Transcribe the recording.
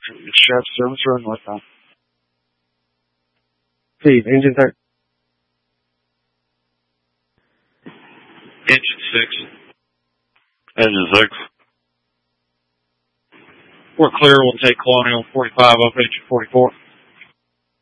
Chef service run northbound. Steve, engine 3. Engine 6. Engine 6. We're clear. We'll take Colonial 45 up engine 44.